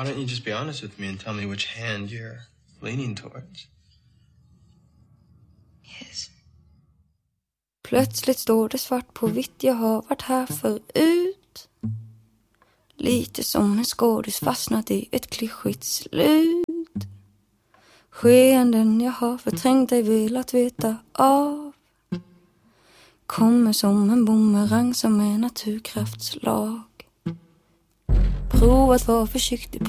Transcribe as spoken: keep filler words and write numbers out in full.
why don't you just be honest with me and tell me which hand you're leaning towards? Yes. Plötsligt står det svart på vitt, jag har varit här förut. Lite som en skådis fastnat i ett klyschigt slut. Skeenden jag har förträngt dig, velat veta av. Kommer som en bumerang, som en naturkraftslag. Prova att vara försiktig,